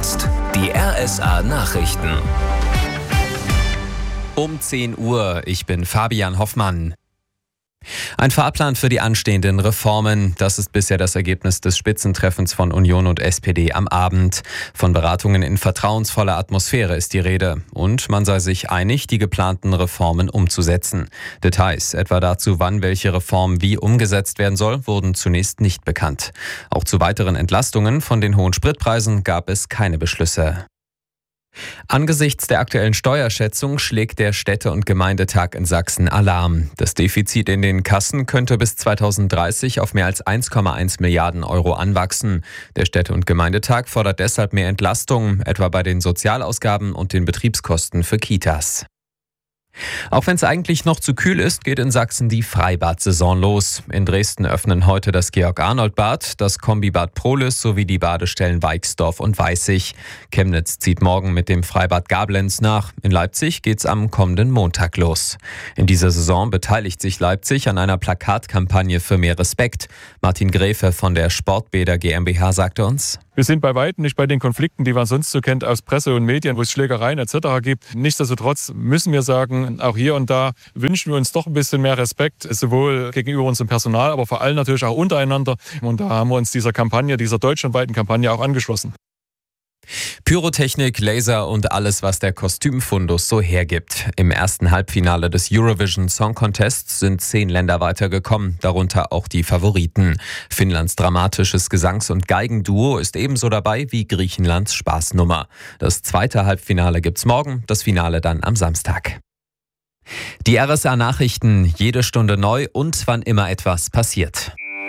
jetzt die RSA Nachrichten. Um 10 Uhr, ich bin Fabian Hoffmann. Ein Fahrplan für die anstehenden Reformen, das ist bisher das Ergebnis des Spitzentreffens von Union und SPD am Abend. Von Beratungen in vertrauensvoller Atmosphäre ist die Rede. Und man sei sich einig, die geplanten Reformen umzusetzen. Details, etwa dazu, wann welche Reform wie umgesetzt werden soll, wurden zunächst nicht bekannt. Auch zu weiteren Entlastungen von den hohen Spritpreisen gab es keine Beschlüsse. Angesichts der aktuellen Steuerschätzung schlägt der Städte- und Gemeindetag in Sachsen Alarm. Das Defizit in den Kassen könnte bis 2030 auf mehr als 1,1 Milliarden Euro anwachsen. Der Städte- und Gemeindetag fordert deshalb mehr Entlastung, etwa bei den Sozialausgaben und den Betriebskosten für Kitas. Auch wenn es eigentlich noch zu kühl ist, geht in Sachsen die Freibad-Saison los. In Dresden öffnen heute das Georg-Arnold-Bad, das Kombibad Prohlis sowie die Badestellen Weixdorf und Weißig. Chemnitz zieht morgen mit dem Freibad Gablenz nach. In Leipzig geht's am kommenden Montag los. In dieser Saison beteiligt sich Leipzig an einer Plakatkampagne für mehr Respekt. Martin Gräfe von der Sportbäder GmbH sagte uns: Wir sind bei weitem nicht bei den Konflikten, die man sonst so kennt aus Presse und Medien, wo es Schlägereien etc. gibt. Nichtsdestotrotz müssen wir sagen, auch hier und da wünschen wir uns doch ein bisschen mehr Respekt, sowohl gegenüber unserem Personal, aber vor allem natürlich auch untereinander. Und da haben wir uns dieser Kampagne, dieser deutschlandweiten Kampagne auch angeschlossen. Pyrotechnik, Laser und alles, was der Kostümfundus so hergibt. Im ersten Halbfinale des Eurovision Song Contests sind 10 Länder weitergekommen, darunter auch die Favoriten. Finnlands dramatisches Gesangs- und Geigenduo ist ebenso dabei wie Griechenlands Spaßnummer. Das zweite Halbfinale gibt's morgen, das Finale dann am Samstag. Die RSA Nachrichten, jede Stunde neu und wann immer etwas passiert.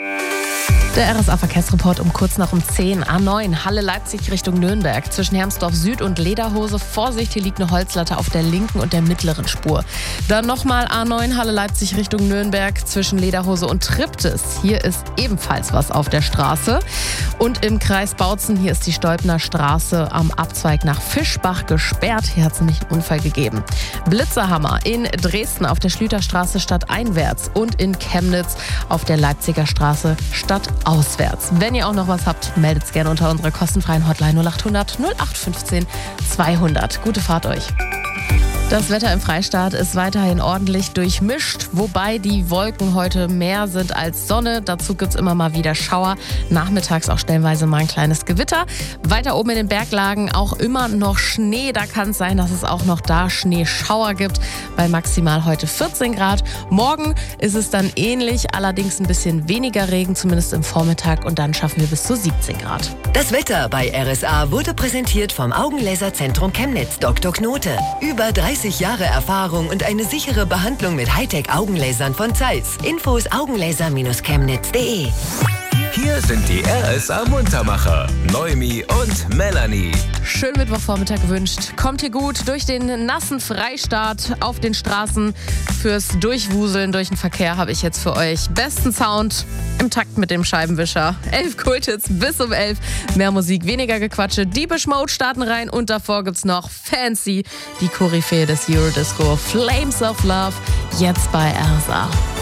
Der RSA-Verkehrsreport um kurz nach 10. A9, Halle Leipzig Richtung Nürnberg. Zwischen Hermsdorf Süd und Lederhose. Vorsicht, hier liegt eine Holzlatte auf der linken und der mittleren Spur. Dann nochmal A9, Halle Leipzig Richtung Nürnberg. Zwischen Lederhose und Triptis. Hier ist ebenfalls was auf der Straße. Und im Kreis Bautzen, hier ist die Stolpner Straße am Abzweig nach Fischbach gesperrt. Hier hat es nämlich einen Unfall gegeben. Blitzerhammer in Dresden auf der Schlüterstraße stadteinwärts und in Chemnitz auf der Leipziger Straße stadtauswärts. Wenn ihr auch noch was habt, meldet es gerne unter unserer kostenfreien Hotline 0800 0815 200. Gute Fahrt euch. Das Wetter im Freistaat ist weiterhin ordentlich durchmischt, wobei die Wolken heute mehr sind als Sonne. Dazu gibt es immer mal wieder Schauer, nachmittags auch stellenweise mal ein kleines Gewitter. Weiter oben in den Berglagen auch immer noch Schnee. Da kann es sein, dass es auch noch da Schneeschauer gibt, bei maximal heute 14 Grad. Morgen ist es dann ähnlich, allerdings ein bisschen weniger Regen, zumindest im Vormittag, und dann schaffen wir bis zu 17 Grad. Das Wetter bei RSA wurde präsentiert vom Augenlaserzentrum Chemnitz Dr. Knote. Über 30 Jahre Erfahrung und eine sichere Behandlung mit Hightech-Augenlasern von Zeiss. Infos augenlaser-chemnitz.de. Hier sind die RSA Muntermacher, Noemi und Melanie. Schönen Mittwochvormittag gewünscht. Kommt ihr gut durch den nassen Freistaat auf den Straßen. Fürs Durchwuseln durch den Verkehr habe ich jetzt für euch besten Sound im Takt mit dem Scheibenwischer. 11 Kulthits bis um 11. Mehr Musik, weniger Gequatsche. Deepish Mode starten rein und davor gibt's noch Fancy, die Koryphäe des Eurodisco. Flames of Love, jetzt bei RSA.